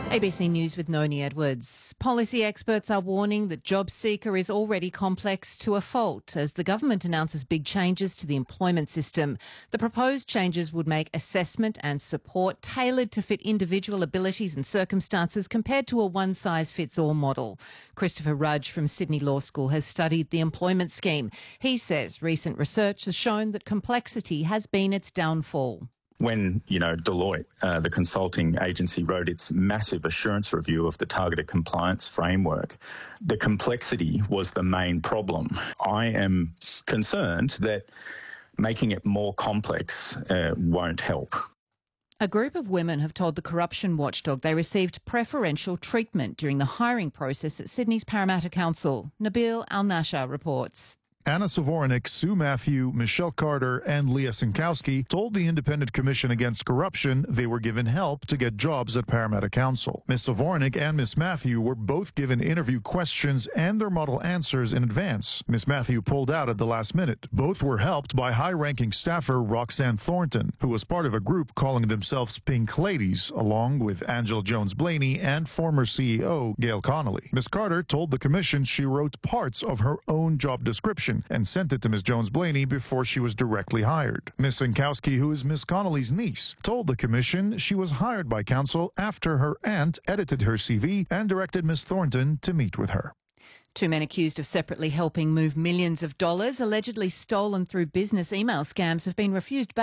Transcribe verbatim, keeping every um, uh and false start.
A B C News with Noni Edwards. Policy experts are warning that JobSeeker is already complex to a fault as the government announces big changes to the employment system. The proposed changes would make assessment and support tailored to fit individual abilities and circumstances compared to a one-size-fits-all model. Christopher Rudge from Sydney Law School has studied the employment scheme. He says recent research has shown that complexity has been its downfall. When, you know, Deloitte, uh, the consulting agency, wrote its massive assurance review of the targeted compliance framework, the complexity was the main problem. I am concerned that making it more complex uh, won't help. A group of women have told the corruption watchdog they received preferential treatment during the hiring process at Sydney's Parramatta Council. Nabil Al-Nasha reports. Anna Savornik, Sue Matthew, Michelle Carter and Leah Sinkowski told the Independent Commission Against Corruption they were given help to get jobs at Parramatta Council. Miss Savornik and Miss Matthew were both given interview questions and their model answers in advance. Miss Matthew pulled out at the last minute. Both were helped by high-ranking staffer Roxanne Thornton, who was part of a group calling themselves Pink Ladies, along with Angela Jones-Blaney and former C E O Gail Connolly. Miss Carter told the Commission she wrote parts of her own job description and sent it to Miss Jones-Blaney before she was directly hired. Miss Sinkowski, who is Miss Connolly's niece, told the Commission she was hired by Council after her aunt edited her C V and directed Miss Thornton to meet with her. Two men accused of separately helping move millions of dollars allegedly stolen through business email scams have been refused bail.